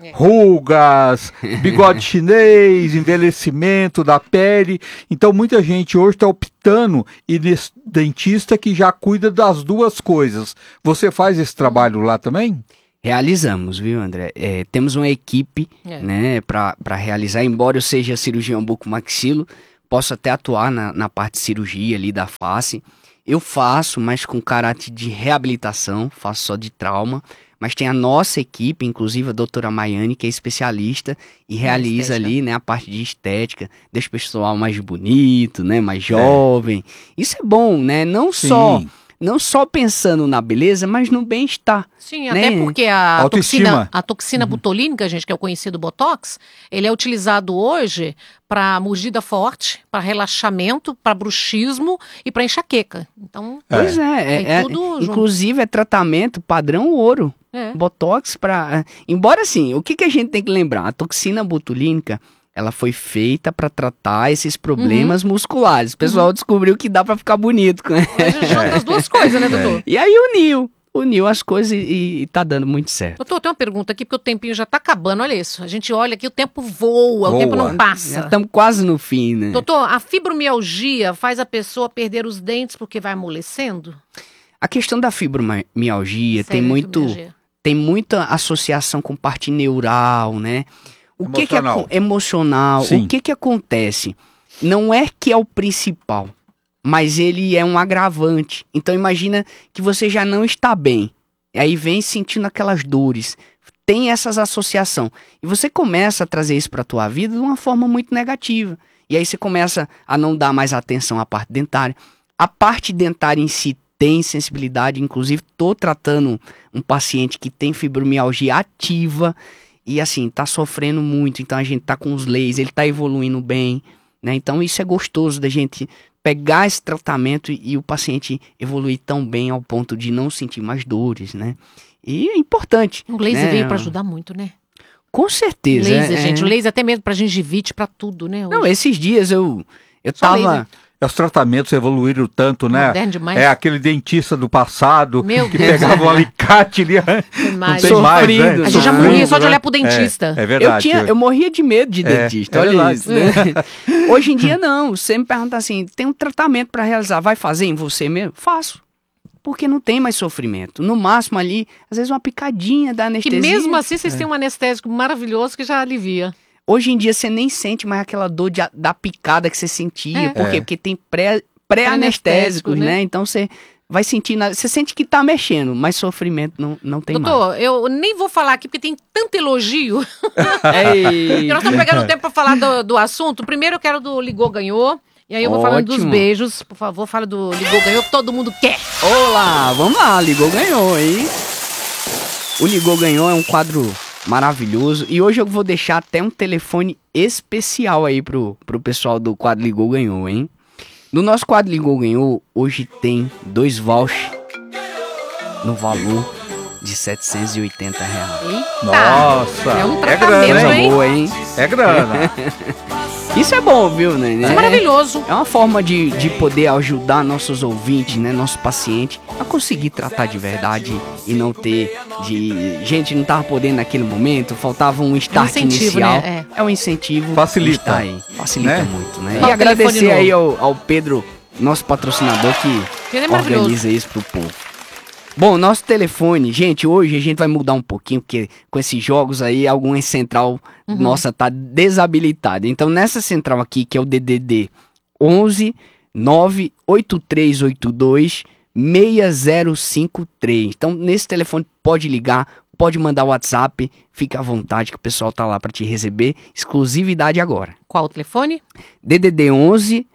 Rugas, bigode chinês, envelhecimento da pele. Então muita gente hoje está optando em nesse dentista que já cuida das duas coisas. Você faz esse trabalho lá também? Realizamos, viu, André? Temos uma equipe né, para realizar, embora eu seja cirurgião bucomaxilo, posso até atuar na parte de cirurgia ali da face. Eu faço, mas com caráter de reabilitação, faço só de trauma. Mas tem a nossa equipe, inclusive a doutora Maiane, que é especialista e realiza ali, né, a parte de estética, deixa o pessoal mais bonito, né, mais jovem. Isso é bom, né? Não só pensando na beleza, mas no bem-estar. Sim, né? até porque a toxina botulínica, gente, que é o conhecido Botox, ele é utilizado hoje para mordida forte, para relaxamento, para bruxismo e para enxaqueca. Então, pois tudo inclusive é tratamento padrão ouro. Botox para... Embora assim, o que a gente tem que lembrar? A toxina botulínica, ela foi feita para tratar esses problemas musculares. O pessoal descobriu que dá para ficar bonito. A gente junta as duas coisas, né, doutor? E aí uniu as coisas e tá dando muito certo. Doutor, tem uma pergunta aqui, porque o tempinho já tá acabando, olha isso. A gente olha aqui, o tempo voa. O tempo não passa. Estamos quase no fim, né? Doutor, a fibromialgia faz a pessoa perder os dentes porque vai amolecendo? A questão da fibromialgia tem muita associação com parte neural, né? Emocional. O que acontece? Não é que é o principal, mas ele é um agravante. Então imagina que você já não está bem, e aí vem sentindo aquelas dores, tem essas associações, e você começa a trazer isso para a tua vida de uma forma muito negativa. E aí você começa a não dar mais atenção à parte dentária. A parte dentária em si tem sensibilidade, inclusive estou tratando um paciente que tem fibromialgia ativa, e assim, tá sofrendo muito, então a gente tá com os lasers, ele tá evoluindo bem, né? Então isso é gostoso da gente pegar esse tratamento e o paciente evoluir tão bem ao ponto de não sentir mais dores, né? E é importante. O laser veio para ajudar muito, né? Com certeza. Laser, gente, o laser até mesmo pra gengivite, pra tudo, né? Hoje. Não, esses dias eu tava... Laser. Os tratamentos evoluíram tanto, né? Moderno demais. É aquele dentista do passado que pegava um alicate ali. Não tem mais, né? A gente já morria só de olhar pro dentista. É verdade. Eu morria de medo de dentista, olha isso. Né? Hoje em dia não, você me pergunta assim, tem um tratamento para realizar, vai fazer em você mesmo? Faço. Porque não tem mais sofrimento. No máximo ali, às vezes uma picadinha da anestesia. Que mesmo assim vocês têm um anestésico maravilhoso que já alivia. Hoje em dia você nem sente mais aquela dor da picada que você sentia. Por quê? Porque tem pré-anestésicos, né? Então você vai sentir, você sente que tá mexendo, mas sofrimento não tem mais. Doutor, eu nem vou falar aqui porque tem tanto elogio. E nós estamos pegando tempo para falar do assunto. Primeiro eu quero do Ligou Ganhou. E aí eu vou falando dos beijos. Por favor, fala do Ligou Ganhou que todo mundo quer. Olá, vamos lá, Ligou Ganhou, hein? O Ligou Ganhou é um quadro maravilhoso. E hoje eu vou deixar até um telefone especial aí pro pessoal do quadro Ligou Ganhou, hein? No nosso quadro Ligou Ganhou, hoje tem 2 vouchers no valor de R$780. Nossa! É um tratamento, grana, hein? Boa, hein? É grana. Isso é bom, viu, né? Isso é maravilhoso. É uma forma de poder ajudar nossos ouvintes, né? Nosso paciente a conseguir tratar de verdade e não ter gente não tava podendo naquele momento, faltava um start inicial. Né? É um incentivo. Facilita. Aí. Facilita muito, né? Qual E agradecer aí ao Pedro, nosso patrocinador, que organiza isso pro povo. Bom, nosso telefone, gente, hoje a gente vai mudar um pouquinho, porque com esses jogos aí, alguma central nossa tá desabilitada. Então, nessa central aqui, que é o DDD 11 98382 6053. Então, nesse telefone pode ligar, pode mandar o WhatsApp, fica à vontade que o pessoal tá lá para te receber. Exclusividade agora. Qual o telefone? DDD 11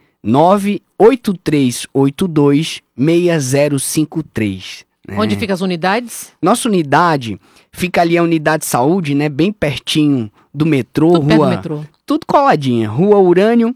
98382 6053. Onde fica as unidades? Nossa unidade fica ali a unidade de saúde, né? Bem pertinho do metrô. Tudo perto do metrô. Tudo coladinha. Rua Urânio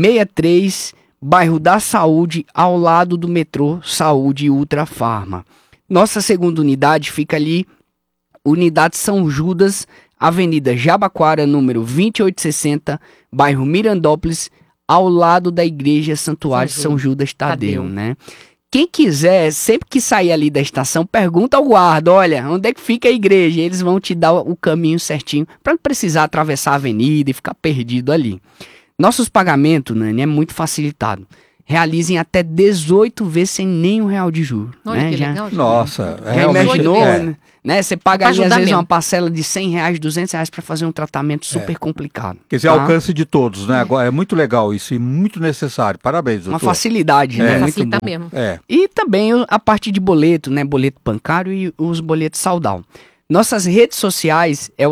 63, bairro da Saúde, ao lado do metrô Saúde Ultra Farma. Nossa segunda unidade fica ali, unidade São Judas, Avenida Jabaquara, número 2860, bairro Mirandópolis, ao lado da Igreja Santuário São Judas Tadeu, né? Quem quiser, sempre que sair ali da estação, pergunta ao guarda, olha, onde é que fica a igreja? Eles vão te dar o caminho certinho, para não precisar atravessar a avenida e ficar perdido ali. Nossos pagamentos, Nani, é muito facilitado. Realizem até 18 vezes sem nenhum real de juros. Olha né? que legal, Nossa, já imaginou, né? Você paga ali, às vezes, mesmo uma parcela de R$100, R$200 para fazer um tratamento super complicado. Quer dizer, alcance de todos, né? Agora, é muito legal isso e muito necessário. Parabéns, doutor. Uma facilidade, né? Muito Facilita bom. mesmo. E também a parte de boleto, né? Boleto bancário e os boletos saudal. Nossas redes sociais é o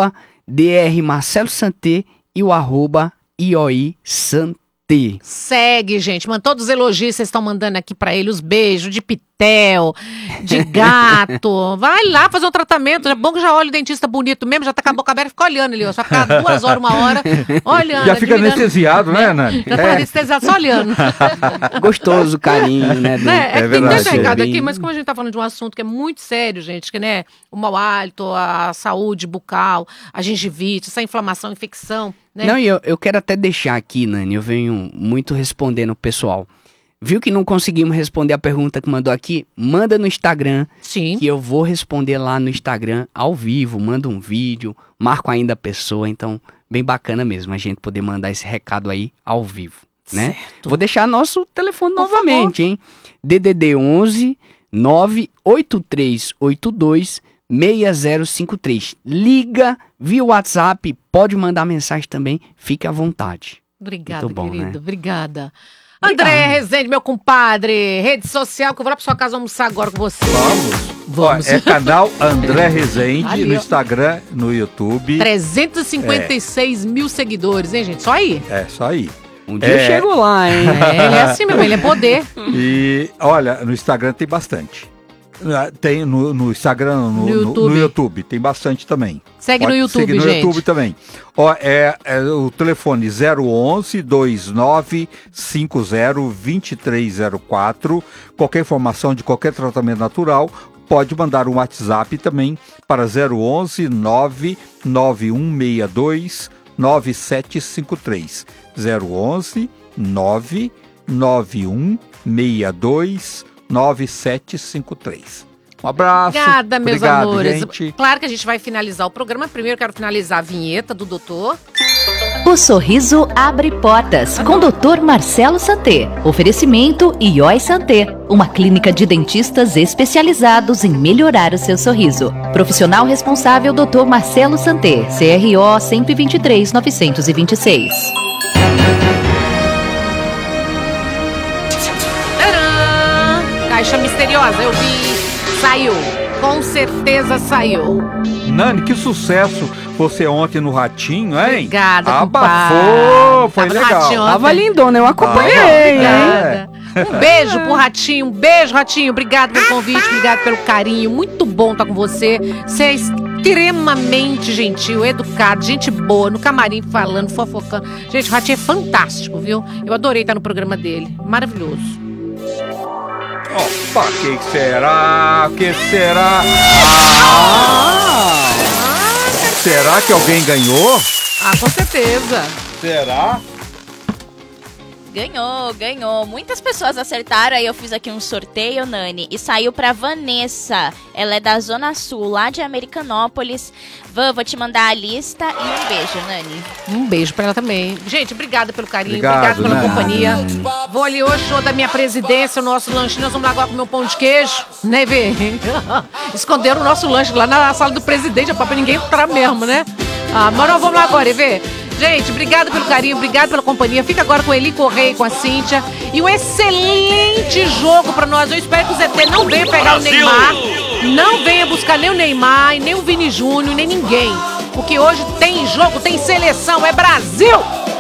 @Dr. Marcelo Santé e o @IOI Santé. Segue, gente. Manda todos os elogios que vocês estão mandando aqui pra ele. Os beijos de pitel, de gato. Vai lá fazer um tratamento. É bom que já olha o dentista bonito mesmo, já tá com a boca aberta e fica olhando ali. Ó. Só ficar 2 horas, 1 hora, olhando. Já fica anestesiado, né, Nani? Já tá anestesiado só olhando. Gostoso o carinho, né? Tem verdade. tanto recado aqui, mas como a gente tá falando de um assunto que é muito sério, gente, que, né, o mau hálito, a saúde bucal, a gengivite, essa inflamação, infecção, né? Não, e eu quero até deixar aqui, Nani, eu venho muito respondendo o pessoal. Viu que não conseguimos responder a pergunta que mandou aqui? Manda no Instagram. Sim. Que eu vou responder lá no Instagram ao vivo. Manda um vídeo, marco ainda a pessoa. Então, bem bacana mesmo a gente poder mandar esse recado aí ao vivo, né? Certo. Vou deixar nosso telefone novamente, hein? DDD 11 98382 6053. Liga via WhatsApp, pode mandar mensagem também, fique à vontade. Obrigada, Muito bom, querido. né? Obrigada. André Rezende, meu compadre, rede social, que eu vou lá pra sua casa almoçar agora com você. Vamos. Ó, é canal André Rezende Ali, no ó. Instagram, no YouTube. 356 mil seguidores, hein, gente? Só aí. É, só aí. Um dia eu chego lá, hein? Ele é assim mesmo, ele é poder. E, olha, no Instagram tem bastante. Tem no Instagram, no YouTube, tem bastante também. Segue no YouTube, seguir no gente. YouTube também. Ó, é o telefone 011 29 50 2304. Qualquer informação de qualquer tratamento natural, pode mandar um WhatsApp também para 011 99162 9753. 011 99162 9753. Um abraço. Obrigada, meus Obrigado, amores. gente. Claro que a gente vai finalizar o programa. Primeiro, quero finalizar a vinheta do doutor. O sorriso abre portas com Dr. Marcelo Santé. Oferecimento IOI Santé, uma clínica de dentistas especializados em melhorar o seu sorriso. Profissional responsável Dr. Marcelo Santé, CRO 123 926. Tcharam! Caixa misteriosa, eu vi. Saiu. Com certeza saiu. Nani, que sucesso você ontem no Ratinho, hein? Obrigada, abafou, foi Tava no legal. Ratinho ontem. Tava lindona, eu acompanhei, Obrigada. Um beijo pro Ratinho, um beijo, Ratinho. Obrigado pelo convite, obrigado pelo carinho. Muito bom estar com você. Você é extremamente gentil, educado, gente boa, no camarim falando, fofocando. Gente, o Ratinho é fantástico, viu? Eu adorei estar no programa dele. Maravilhoso. Opa, que será? Que será? Será que alguém ganhou? Ah, com certeza. Será? Ganhou. Muitas pessoas acertaram, aí eu fiz aqui um sorteio, Nani, e saiu pra Vanessa. Ela é da Zona Sul, lá de Americanópolis. Vou te mandar a lista e um beijo, Nani. Um beijo pra ela também. Gente, obrigada pelo carinho, Obrigado, obrigada pela Nani. companhia. Vou ali hoje, show da minha presidência, o nosso lanchinho. Nós vamos lá agora comer um pão de queijo, né, Vê? Esconderam o nosso lanche lá na sala do presidente, pra ninguém entrar mesmo, né? Ah, mas nós vamos lá agora, Vê? Gente, obrigado pelo carinho, obrigado pela companhia. Fica agora com Eli Correia e com a Cíntia. E um excelente jogo pra nós. Eu espero que o ZT não venha pegar o Neymar. Não venha buscar nem o Neymar, nem o Vini Júnior, nem ninguém. Porque hoje tem jogo, tem seleção, é Brasil!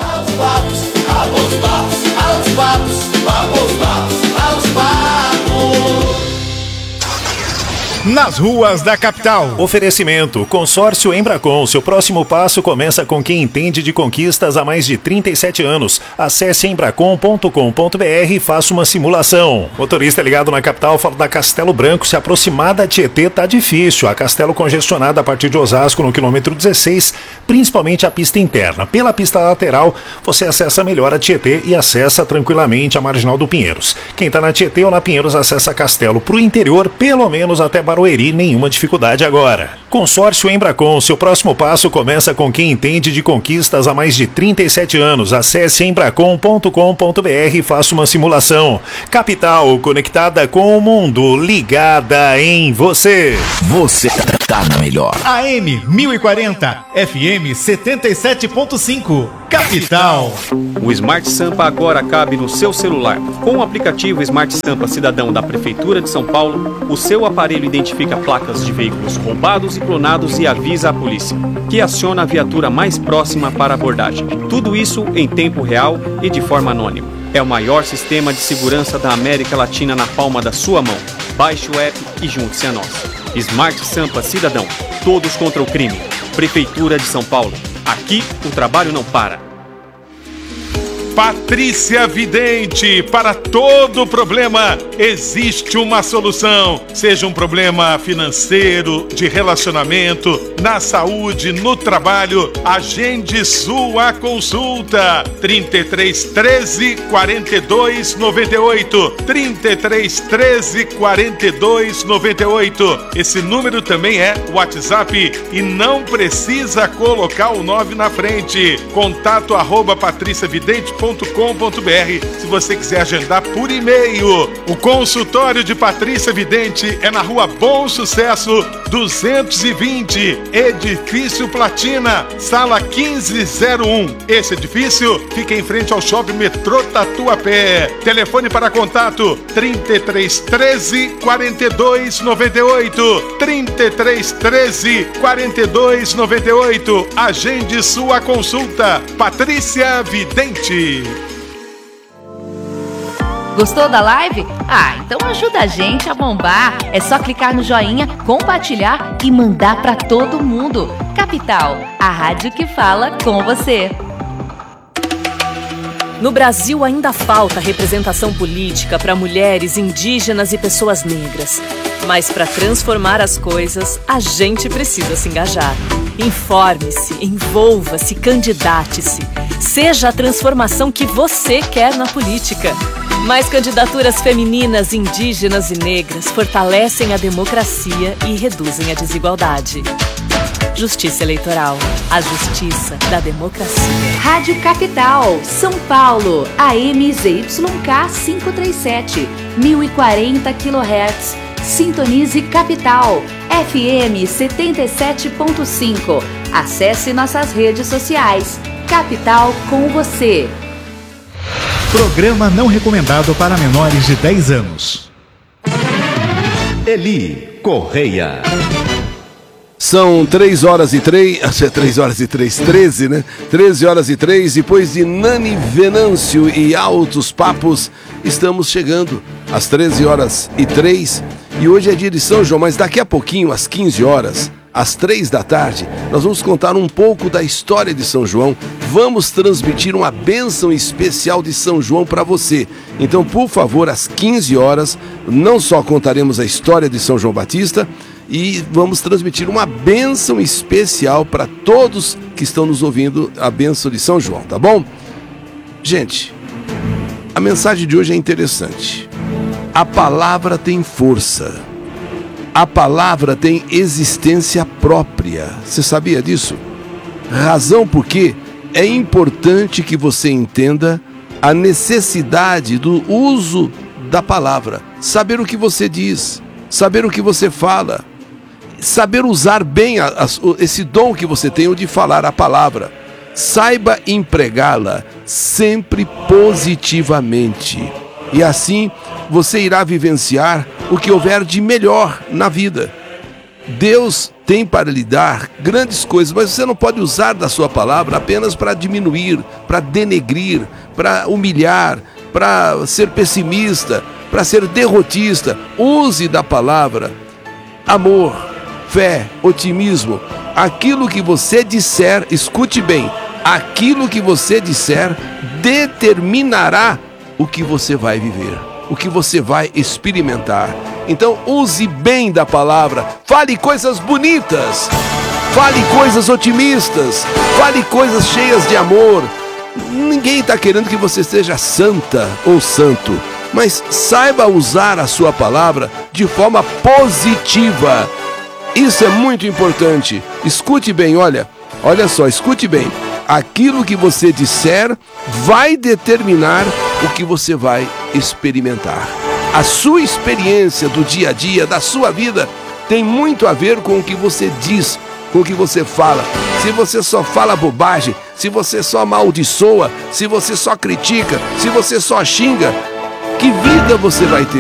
Nas ruas da capital. Oferecimento, Consórcio Embracon. Seu próximo passo começa com quem entende de conquistas há mais de 37 anos. Acesse embracon.com.br e faça uma simulação. Motorista ligado na capital, fala da Castelo Branco. Se aproximar da Tietê tá difícil. A Castelo congestionada a partir de Osasco no quilômetro 16, principalmente a pista interna. Pela pista lateral, você acessa melhor a Tietê e acessa tranquilamente a Marginal do Pinheiros. Quem tá na Tietê ou na Pinheiros acessa Castelo pro interior, pelo menos até Barueri, nenhuma dificuldade agora. Consórcio Embracon, seu próximo passo começa com quem entende de conquistas há mais de 37 anos. Acesse embracon.com.br e faça uma simulação. Capital, conectada com o mundo, ligada em você. Você tá na melhor. AM 1040, FM 77.5, Capital. O Smart Sampa agora cabe no seu celular. Com o aplicativo Smart Sampa Cidadão da Prefeitura de São Paulo, o seu aparelho identifica placas de veículos roubados e clonados e avisa a polícia, que aciona a viatura mais próxima para abordagem. Tudo isso em tempo real e de forma anônima. É o maior sistema de segurança da América Latina na palma da sua mão. Baixe o app e junte-se a nós. Smart Sampa Cidadão. Todos contra o crime. Prefeitura de São Paulo. Aqui o trabalho não para. Patrícia Vidente, para todo problema existe uma solução. Seja um problema financeiro, de relacionamento, na saúde, no trabalho, agende sua consulta. 33 13 42 98. 33 13 42 98. Esse número também é WhatsApp e não precisa colocar o 9 na frente. Contato @patriciavidente.com.br se você quiser agendar por e-mail. O consultório de Patrícia Vidente é na Rua Bom Sucesso 220, Edifício Platina, sala 1501. Esse edifício fica em frente ao Shopping Metrô Tatuapé. Telefone para contato 33 13 42 98. 33 13 42 98. Agende sua consulta. Patrícia Vidente. Gostou da live? Então ajuda a gente a bombar. É só clicar no joinha, compartilhar e mandar pra todo mundo. Capital, a rádio que fala com você. No Brasil ainda falta representação política para mulheres, indígenas e pessoas negras. Mas para transformar as coisas, a gente precisa se engajar. Informe-se, envolva-se, candidate-se. Seja a transformação que você quer na política. Mais candidaturas femininas, indígenas e negras fortalecem a democracia e reduzem a desigualdade. Justiça Eleitoral, a justiça da democracia. Rádio Capital, São Paulo, AM ZYK 537, 1040 kHz. Sintonize Capital, FM 77.5. Acesse nossas redes sociais. Capital com você. Programa não recomendado para menores de 10 anos. Eli Correia. São 13 horas e 3, 13, né? 13 horas e 3, depois de Nani Venâncio e Altos Papos, estamos chegando às 13 horas e 3, e hoje é dia de São João, mas daqui a pouquinho, às 15 horas, às 3 da tarde, nós vamos contar um pouco da história de São João, vamos transmitir uma bênção especial de São João para você. Então, por favor, às 15 horas, não só contaremos a história de São João Batista, e vamos transmitir uma bênção especial para todos que estão nos ouvindo, a bênção de São João, tá bom? Gente, a mensagem de hoje é interessante. A palavra tem força. A palavra tem existência própria. Você sabia disso? Razão porque é importante que você entenda a necessidade do uso da palavra. Saber o que você diz, saber o que você fala. Saber usar bem esse dom que você tem, o de falar a palavra. Saiba empregá-la sempre positivamente. E assim você irá vivenciar o que houver de melhor na vida. Deus tem para lhe dar grandes coisas, mas você não pode usar da sua palavra apenas para diminuir, para denegrir, para humilhar, para ser pessimista, para ser derrotista. Use da palavra amor, fé, otimismo. Aquilo que você disser, escute bem, aquilo que você disser determinará o que você vai viver, o que você vai experimentar. Então use bem da palavra, fale coisas bonitas, fale coisas otimistas, fale coisas cheias de amor. Ninguém está querendo que você seja santa ou santo, mas saiba usar a sua palavra de forma positiva. Isso é muito importante. Escute bem, olha só, escute bem. Aquilo que você disser vai determinar o que você vai experimentar. A sua experiência do dia a dia, da sua vida, tem muito a ver com o que você diz, com o que você fala. Se você só fala bobagem, se você só amaldiçoa, se você só critica, se você só xinga, que vida você vai ter?